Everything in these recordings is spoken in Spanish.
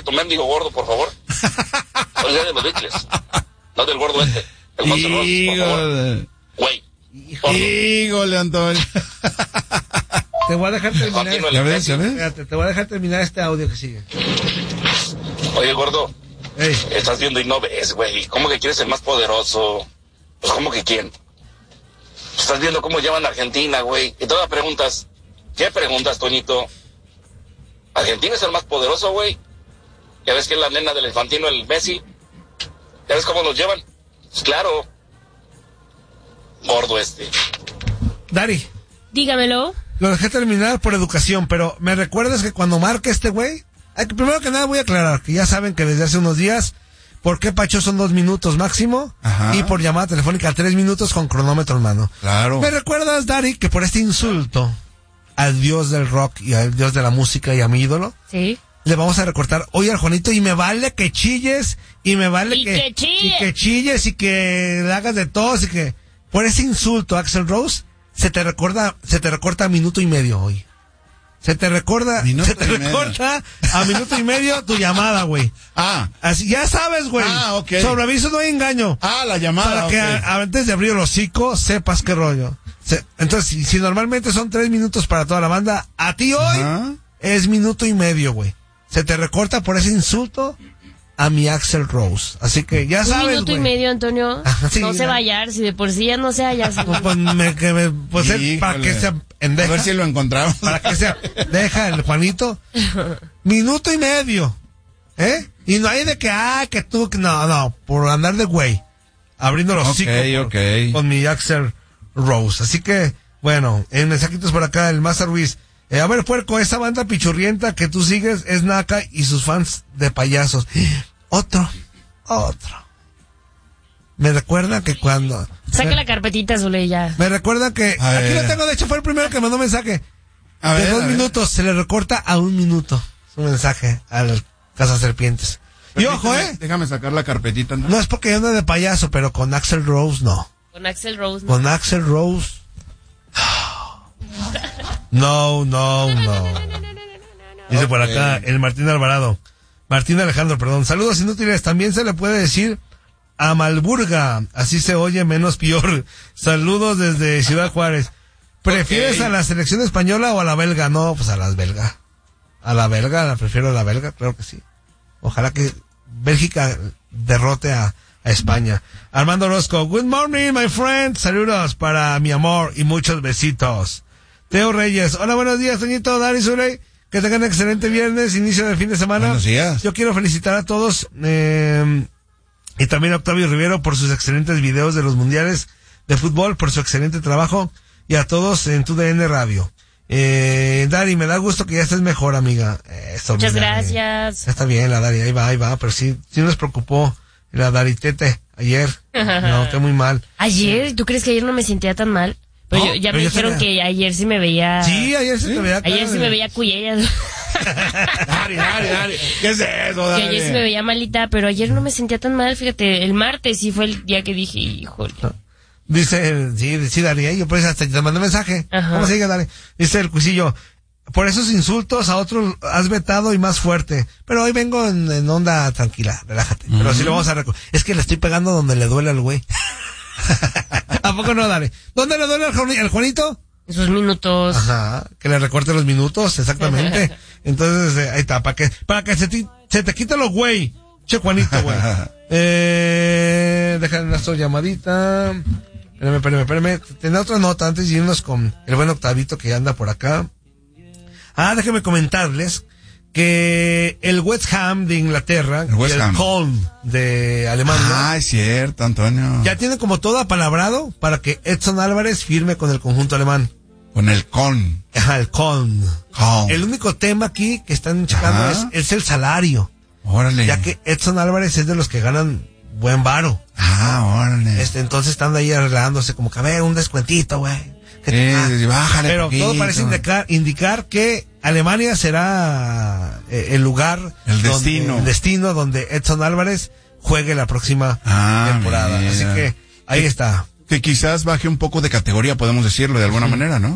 tu mendigo gordo, por favor. No de los Beatles. No del gordo este. El Monster Rose, por favor. Güey. Híjole, Antonio. Te voy a dejar terminar. Espérate, te voy a dejar terminar este audio que sigue. Oye, gordo. Ey. Estás viendo y no ves, güey. ¿Cómo que quieres el más poderoso? Pues, ¿cómo que quién? Estás viendo cómo llevan a Argentina, güey. Y todas preguntas. ¿Qué preguntas, Toñito? ¿Argentina es el más poderoso, güey? ¿Ya ves que es la nena del infantino, el Messi? ¿Ya ves cómo nos llevan? Pues claro. Gordo este. Dari. Dígamelo. Lo dejé terminar por educación, pero ¿me recuerdas que cuando marque este güey? Primero que nada voy a aclarar que ya saben que desde hace unos días, ¿por qué Pacho son 2 minutos máximo? Ajá. Y por llamada telefónica 3 minutos con cronómetro en mano. Claro. ¿Me recuerdas, Dari, que por este insulto al dios del rock y al dios de la música y a mi ídolo? Sí. Le vamos a recortar hoy al Juanito y me vale que chilles y me vale que chilles y que le hagas de tos y que por ese insulto a Axl Rose se te recorta minuto y medio hoy. Se te recorta a minuto y medio tu llamada, güey. Así, ya sabes, güey. Ok. Sobre aviso no hay engaño. La llamada, para que antes de abrir el hocico sepas qué rollo. Entonces, si normalmente son 3 minutos para toda la banda, a ti hoy es minuto y medio, güey. Se te recorta por ese insulto a mi Axl Rose. Así que ya sabes, güey. 1 minuto y medio, Antonio. Sí, no se va a hallar, si de por sí ya no se halla. Para que sea pendeja. A ver si lo encontramos. Para que sea, deja el Juanito. Minuto y medio. Y no hay de que tú, no, por andar de güey. Abriendo los hocicos con mi Axl Rose. Así que, bueno, en mensajitos por acá, el Maza Ruiz. A ver, puerco, esa banda pichurrienta que tú sigues es Naka y sus fans de payasos. Otro. Me recuerda que cuando... Saca la carpetita, Zule, ya. Me recuerda que... Aquí lo tengo, de hecho fue el primero que mandó mensaje. De 2 minutos, se le recorta a 1 minuto su mensaje al Casa Serpientes. Y ojo, Déjame sacar la carpetita. No es porque yo ando de payaso, pero con Axl Rose no. Con Axl Rose. Con Axl Rose. No. Dice por acá el Martín Alvarado. Martín Alejandro, perdón. Saludos inútiles. También se le puede decir a Malburga. Así se oye menos peor. Saludos desde Ciudad Juárez. ¿Prefieres a la selección española o a la belga? No, pues a las belga. Prefiero a la belga, creo que sí. Ojalá que Bélgica derrote a España. Armando Orozco. Good morning, my friend. Saludos para mi amor y muchos besitos. Teo Reyes. Hola, buenos días, Toñito, Dari, Zuley. Que tengan un excelente viernes, inicio del fin de semana. Buenos días. Yo quiero felicitar a todos, y también a Octavio Rivero por sus excelentes videos de los mundiales de fútbol, por su excelente trabajo, y a todos en TUDN Radio. Dari, me da gusto que ya estés mejor, amiga. Muchas gracias. Ya está bien la Dari, ahí va, pero sí nos preocupó la Daritete ayer. No, estoy muy mal. ¿Ayer? ¿Tú crees que ayer no me sentía tan mal? Pero No, me dijeron que ayer sí me veía... Sí, ayer sí te veía. Ayer sí me veía cuyellas. Dari. ¿Qué es eso, Dari? Que ayer sí me veía malita, pero ayer no me sentía tan mal, fíjate. El martes sí fue el día que dije, híjole. Dice, sí, Dari, yo por eso hasta te mandé mensaje. Ajá. ¿Cómo se dice, Dari? Dice el Cuisillo, por esos insultos a otros has vetado y más fuerte. Pero hoy vengo en onda tranquila, relájate. Pero sí lo vamos a es que le estoy pegando donde le duele al güey. ¿A poco no, Dari? ¿Dónde le duele al Juanito? Esos minutos. Ajá, que le recorte los minutos, exactamente. Entonces, ahí está, para que se te quite los güey. Che, Juanito, güey. Déjame nuestra llamadita. Espérame. Tenía otra nota antes de irnos con el buen Octavito que anda por acá. Déjenme comentarles que el West Ham de Inglaterra y el Köln de Alemania. Es cierto, Antonio. Ya tienen como todo apalabrado para que Edson Álvarez firme con el conjunto alemán. Con el Köln. Ajá, el Köln. El único tema aquí que están checando es el salario. Órale. Ya que Edson Álvarez es de los que ganan buen varo. Órale. Entonces están ahí arreglándose como que a ver, un descuentito, güey. Bájale. Pero poquito. todo parece indicar que Alemania será el lugar, el destino donde Edson Álvarez juegue la próxima temporada. Mira. Así que ahí está. Que quizás baje un poco de categoría, podemos decirlo de alguna manera, ¿no?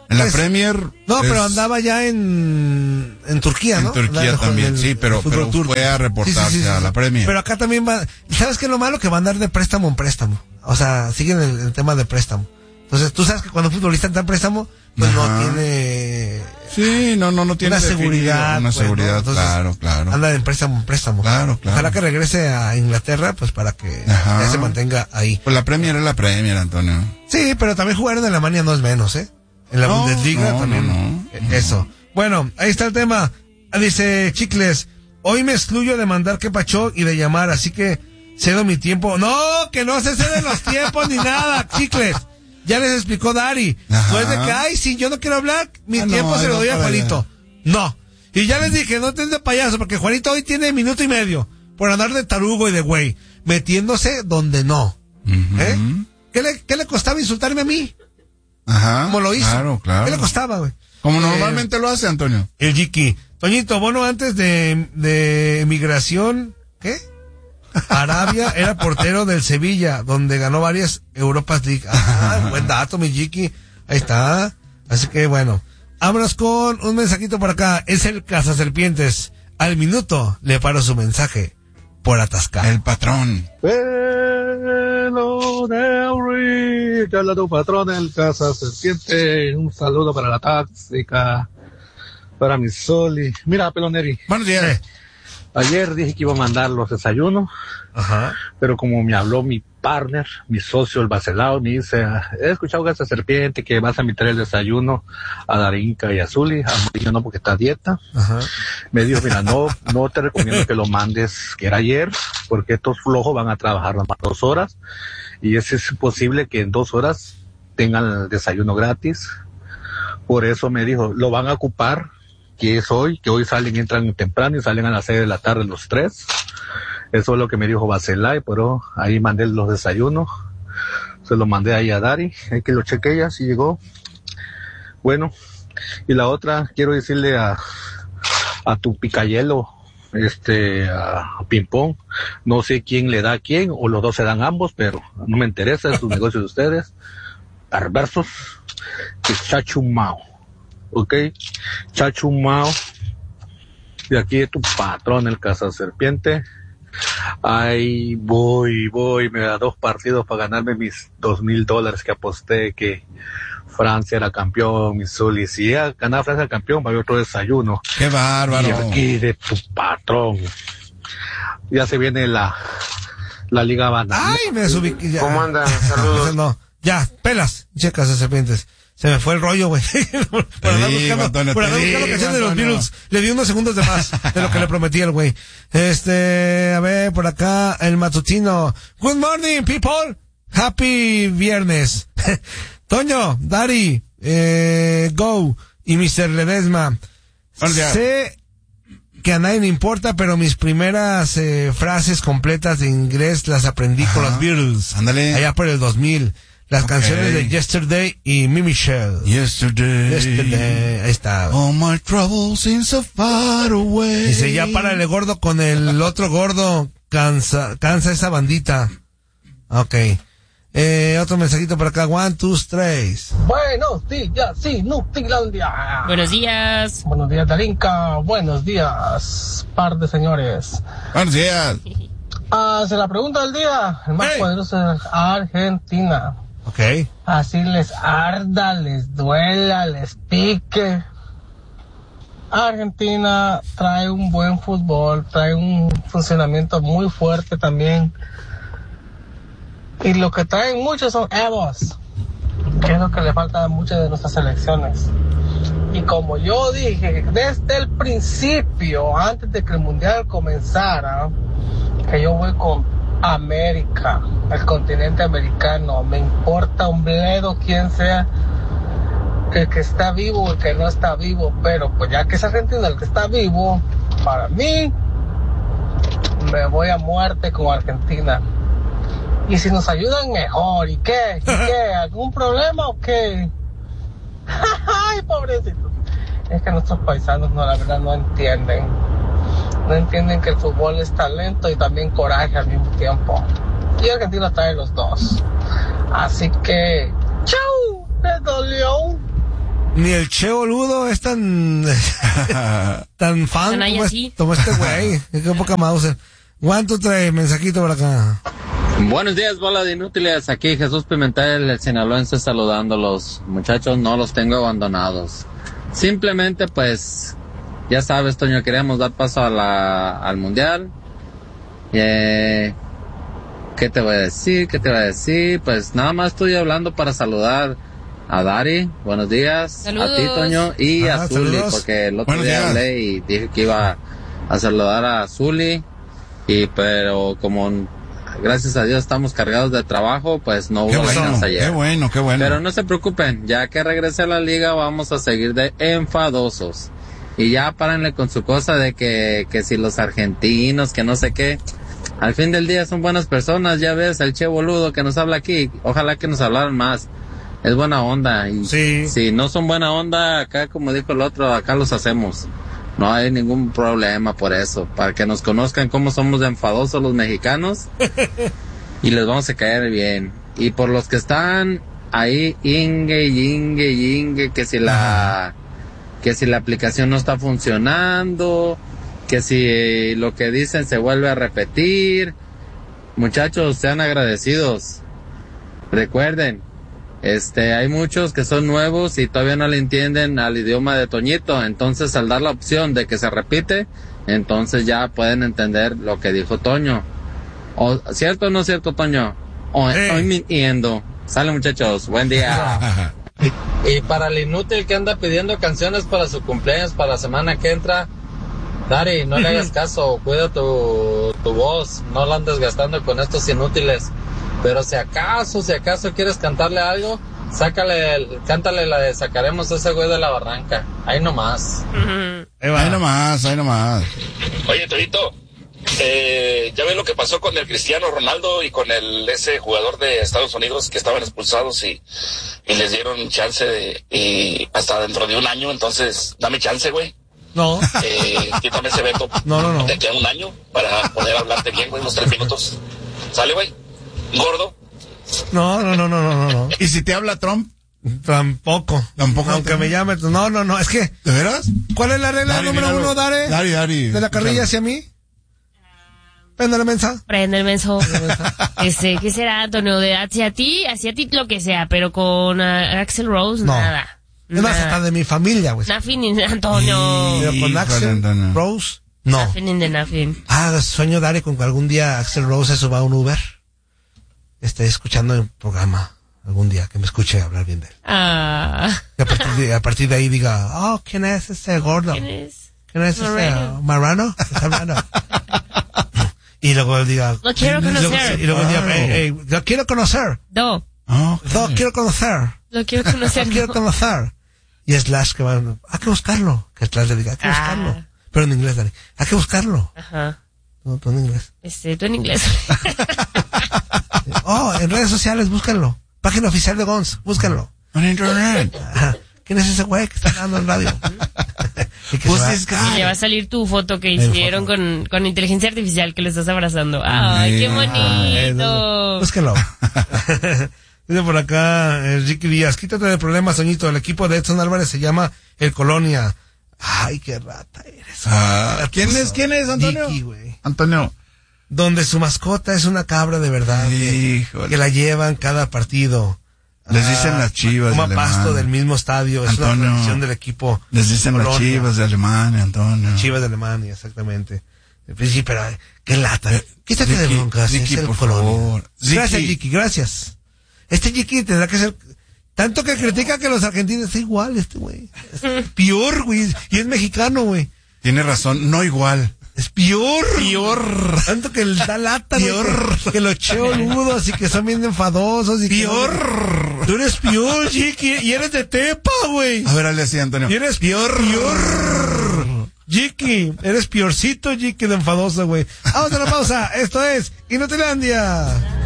En la Pues, Premier. No, pero andaba ya en Turquía, ¿no? En Turquía también, sí, pero fue a reportarse a la Premier. Pero acá también va. ¿Sabes qué es lo malo? Que va a andar de préstamo en préstamo. O sea, siguen el tema de préstamo. Entonces, tú sabes que cuando un futbolista está en préstamo, pues no tiene. Sí, no tiene una seguridad. Una seguridad, ¿no? Entonces, claro. Anda de préstamo en préstamo. Claro. Ojalá que regrese a Inglaterra, pues para que ya se mantenga ahí. Pues la Premier es la Premier, Antonio. Sí, pero también jugar en Alemania no es menos, ¿eh? En la Bundesliga también. No. Eso. Bueno, ahí está el tema. Dice Chicles, hoy me excluyo de mandar que pachó y de llamar, así que cedo mi tiempo. No, que no se ceden los tiempos ni nada, Chicles. Ya les explicó Dari. Después de que, ay, sí, yo no quiero hablar, mi tiempo se lo doy a Juanito. No. Y ya les dije, no estén de payaso, porque Juanito hoy tiene minuto y medio por andar de tarugo y de güey, metiéndose donde no. ¿Eh? ¿Qué le costaba insultarme a mí? Como lo hizo. Claro. ¿Qué le costaba, güey? Como normalmente lo hace, Antonio. El Jiki. Toñito, bueno, antes de migración, ¿qué? Arabia era portero del Sevilla, donde ganó varias Europas League. Buen dato, mi Jiki. Ahí está. Así que bueno, vámonos con un mensajito por acá. Es el Cazaserpientes. Al minuto le paro su mensaje por atascar. El patrón. Hello there, te habla tu patrón, el Cazaserpiente. Un saludo para la táctica, para mi Soli. Mira, Peloneri. Buenos días. Ayer dije que iba a mandar los desayunos, pero como me habló mi partner, mi socio, el Bacelao, me dice, he escuchado Cazaserpiente que vas a invitar el desayuno a Darinka y a Zuli, a Murillo no porque está a dieta. Me dijo, mira, no te recomiendo que lo mandes, que era ayer, porque estos flojos van a trabajar más 2 horas, y es posible que en 2 horas tengan el desayuno gratis. Por eso me dijo, lo van a ocupar, que es hoy, que hoy entran temprano y salen a las 6 de la tarde los 3. Eso es lo que me dijo Bacelay, pero ahí mandé los desayunos. Se lo mandé ahí a Dari, hay que lo chequee ya si llegó. Bueno, y la otra, quiero decirle a tu picayelo, a Pimpón, no sé quién le da a quién, o los dos se dan ambos, pero no me interesa, es un negocio de ustedes. Perversos, que Chachumao. ¿Ok? Chachumao. Y aquí es tu patrón, el Cazaserpiente. Ahí voy, me da 2 partidos para ganarme mis $2,000 que aposté que Francia era campeón, mi Zuli. Y si ganar Francia era campeón, va a haber otro desayuno. ¡Qué bárbaro! Y aquí de tu patrón. Ya se viene la Liga Banana. ¡Ay, me subí! Ya. ¿Cómo andan? Saludos. No, ya, pelas, checas de serpientes. Se me fue el rollo, güey. por andar buscando canción de los Beatles. Le di unos segundos de más de lo que le prometí al güey. A ver, por acá, el matutino. Good morning, people. Happy viernes. Toño, Dari, Go y Mr. Ledesma. Sé que a nadie le importa, pero mis primeras frases completas de inglés las aprendí con los Beatles. Ándale. Allá por el 2000. Las canciones de Yesterday y Mi Michelle. Yesterday. Ahí está. All my troubles seem so far away. Dice, ya párale gordo con el otro gordo. Cansa esa bandita. Ok. Otro mensajito por acá. 1, 2, 3. Buenos días, Inutilandia. Buenos días. Buenos días, Darinka. Buenos días, par de señores. Buenos días. Se la pregunta del día. El más poderoso es Argentina. Ok. Así les arda, les duela, les pique. Argentina trae un buen fútbol, trae un funcionamiento muy fuerte también. Y lo que traen muchos son egos, que es lo que le falta a muchas de nuestras selecciones. Y como yo dije desde el principio, antes de que el mundial comenzara, que yo voy con América, el continente americano. Me importa un bledo quién sea, el que está vivo o el que no está vivo, pero pues ya que es Argentina el que está vivo, para mí me voy a muerte con Argentina. Y si nos ayudan mejor. ¿Y qué? ¿Algún problema o qué? Ay, pobrecitos. Es que nuestros paisanos la verdad no entienden que el fútbol es talento y también coraje al mismo tiempo. Y Argentina trae los dos. Así que, ¡chau! ¡Me dolió! Ni el Che Boludo es tan fan como este güey. Qué poca mouse. ¿Cuánto trae mensajito por acá? Buenos días, bola de inútiles. Aquí Jesús Pimentel, el sinaloense, saludándolos. Muchachos, no los tengo abandonados. Simplemente, pues, ya sabes, Toño, queríamos dar paso al mundial. ¿Qué te voy a decir? Pues nada más estoy hablando para saludar a Dari. Buenos días. Saludos. A ti, Toño, y a Zuli, saludos. porque el otro día hablé y dije que iba a saludar a Zuli, pero como gracias a Dios estamos cargados de trabajo, pues no hubo ganas ayer. Qué bueno. Pero no se preocupen, ya que regrese a la liga vamos a seguir de enfadosos. Y ya párenle con su cosa de que si los argentinos, que no sé qué. Al fin del día son buenas personas, ya ves, el Che Boludo que nos habla aquí, ojalá que nos hablaran más. Es buena onda, y si no son buena onda, acá como dijo el otro, acá los hacemos. No hay ningún problema por eso, para que nos conozcan cómo somos de enfadosos los mexicanos y les vamos a caer bien. Y por los que están ahí, yingue, que si la aplicación no está funcionando, que si lo que dicen se vuelve a repetir, muchachos, sean agradecidos. Recuerden, hay muchos que son nuevos y todavía no le entienden al idioma de Toñito, entonces al dar la opción de que se repite, entonces ya pueden entender lo que dijo Toño. ¿Cierto o no cierto, Toño? Estoy mintiendo. Sale, muchachos, buen día. Y para el inútil que anda pidiendo canciones para su cumpleaños para la semana que entra, Dari, no le hagas caso, cuida tu voz, no la andes gastando con estos inútiles. Pero si acaso quieres cantarle algo, cántale la de Sacaremos a ese güey de la barranca. Ahí nomás. Ahí nomás. Oye, Torito, ya ves lo que pasó con el Cristiano Ronaldo y con ese jugador de Estados Unidos que estaban expulsados y les dieron chance y hasta dentro de un año, entonces dame chance, güey. No. Quítame ese veto. No. Te queda un año para poder hablarte bien, güey, unos 3 minutos. ¿Sale, güey? ¿Gordo? No. ¿Y si te habla Trump? Tampoco. Aunque me llame. No. Es que. ¿De veras? ¿Cuál es la regla número 1, Dare? Dari. ¿De la carrilla hacia mí? Prende la mensa. Prende el menso. ¿Qué será, Antonio? Hacia ti lo que sea, pero con Axl Rose, no. nada. Es más, hasta de mi familia, güey. Nothing, Antonio. Pero con Axl Rose, no. Nothing. Sueño, Dare, con que algún día Axl Rose se suba a un Uber. Esté escuchando el programa algún día, que me escuche hablar bien de él. Y a partir de ahí diga, ¿quién es ese gordo? ¿Quién es ese marrano? Y luego él diga, lo quiero conocer. Y luego diga, lo quiero conocer. Lo quiero conocer. Y Slash que va, hay que buscarlo. Que Slash le diga, hay que buscarlo. Pero en inglés, Dani, hay que buscarlo. Ajá. No, tú en inglés. Tú en inglés. En redes sociales, búscalo. Página oficial de Gons, búscalo. En internet. ¿Quién es ese güey que está hablando en radio? Y le va a salir tu foto que hicieron con inteligencia artificial, que lo estás abrazando. ¡Ay, qué bonito! Búscalo. Dice por acá, Ricky Díaz, quítate de problemas, Soñito. El equipo de Edson Álvarez se llama El Colonia. Ay, qué rata eres. ¿Quién es, Antonio? Ricky, güey. Antonio. Donde su mascota es una cabra de verdad. Que la llevan cada partido. Les dicen las Chivas de Alemania. Pasto del mismo estadio. Es Antonio, una tradición del equipo. Les dicen las Chivas de Alemania, Antonio. Chivas de Alemania, exactamente. Sí, pero qué lata. Quítate de broncas. Ricky, es el por Colonia. favor. Gracias, Ricky, gracias. Este Ricky tendrá que ser... Tanto que critica que los argentinos es igual, güey. Es peor, güey. Y es mexicano, güey. Tiene razón, no igual. Es peor. Tanto que da lata, peor. Que los cheoludos y que son bien enfadosos. Y peor. Tú eres peor, Jiki. Y eres de Tepa, güey. A ver, hazle así, Antonio. Y eres peor. Jiki. Eres peorcito, Jiki, de enfadoso, güey. Vamos a la pausa. Esto es Inutilandia.